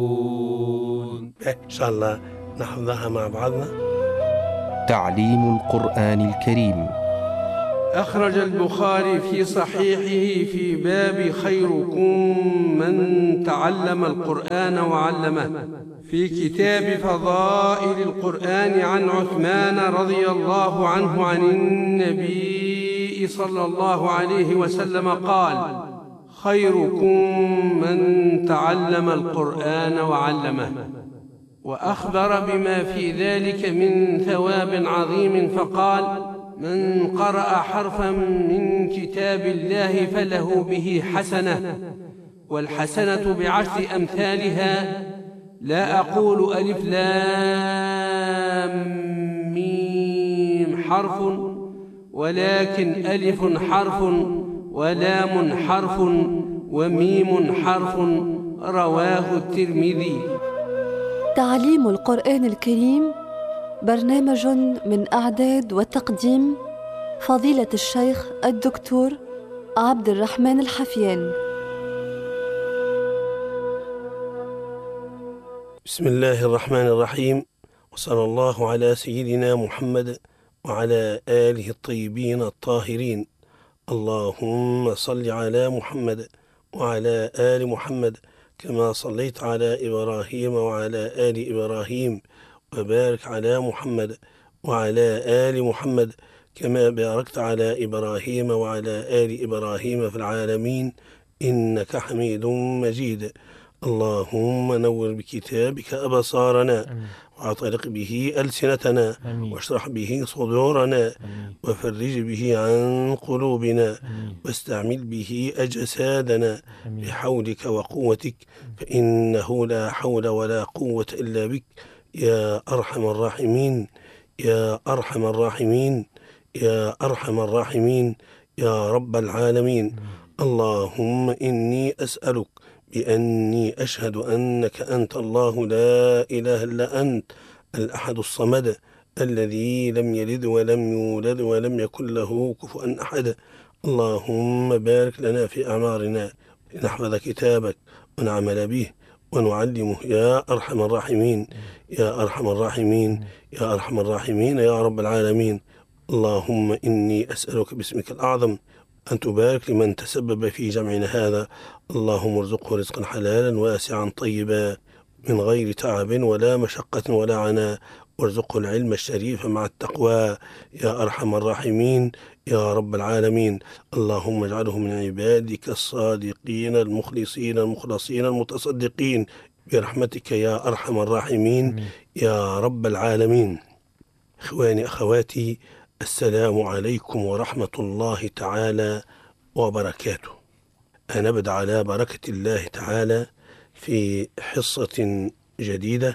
إن شاء الله نحفظها مع بعضنا. تعليم القرآن الكريم. أخرج البخاري في صحيحه في باب خيركم من تعلم القرآن وعلمه في كتاب فضائل القرآن عن عثمان رضي الله عنه عن النبي صلى الله عليه وسلم قال: خيركم من تعلم القرآن وعلمه. وأخبر بما في ذلك من ثواب عظيم فقال: من قرأ حرفا من كتاب الله فله به حسنة، والحسنة بعشر أمثالها، لا أقول ألف لام ميم حرف، ولكن ألف حرف ولام حرف وميم حرف. رواه الترمذي. تعليم القرآن الكريم برنامج من إعداد وتقديم فضيلة الشيخ الدكتور عبد الرحمن الحفيان. بسم الله الرحمن الرحيم، وصلى الله على سيدنا محمد وعلى آله الطيبين الطاهرين. اللهم صل على محمد وعلى آل محمد كما صليت على إبراهيم وعلى آل إبراهيم، وبارك على محمد وعلى آل محمد كما باركت على إبراهيم وعلى آل إبراهيم في العالمين إنك حميد مجيد. اللهم نور بكتابك أبصارنا، وأطلق به ألسنتنا، واشرح به صدورنا، وفرج به عن قلوبنا، واستعمل به أجسادنا بحولك وقوتك، فإنه لا حول ولا قوة إلا بك يا أرحم الراحمين، يا أرحم الراحمين، يا أرحم الراحمين، يا رب العالمين. اللهم إني أسألك بأني أشهد أنك أنت الله لا إله إلا أنت الأحد الصمد الذي لم يلد ولم يولد ولم يكن له كفوا أحد. اللهم بارك لنا في أعمارنا لنحفظ كتابك ونعمل به ونعلمه يا أرحم الراحمين، يا أرحم الراحمين، يا أرحم الراحمين، يا رب العالمين. اللهم إني أسألك باسمك الأعظم أن تبارك لمن تسبب في جمعنا هذا. اللهم ارزقه رزقا حلالا واسعا طيبا من غير تعب ولا مشقة ولا عناء، وارزقه العلم الشريف مع التقوى يا أرحم الراحمين، يا رب العالمين. اللهم اجعله من عبادك الصادقين المخلصين المخلصين المتصدقين برحمتك يا أرحم الراحمين، يا رب العالمين. إخواني أخواتي، السلام عليكم ورحمة الله تعالى وبركاته. نبدأ على بركة الله تعالى في حصة جديدة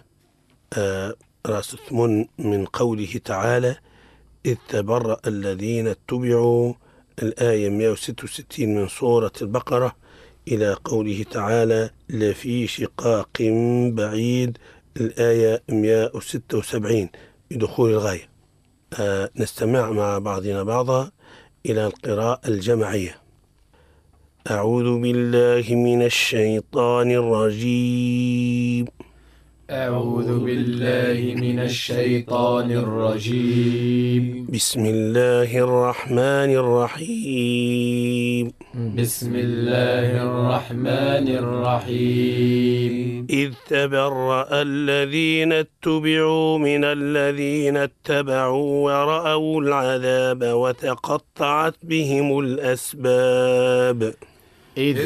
رأستم من قوله تعالى: إذ تبرأ الذين اتبعوا، الآية 166 من سورة البقرة، إلى قوله تعالى: لفي شقاق بعيد، الآية 176 بدخول الغاية. نستمع مع بعضنا بعضا إلى القراءة الجماعية. أعوذ بالله من الشيطان الرجيم. أعوذ بالله من الشيطان الرجيم. بسم الله الرحمن الرحيم. بسم الله الرحمن الرحيم. إذ تبرأ الذين اتبعوا من الذين اتبعوا ورأوا العذاب وتقطعت بهم الأسباب.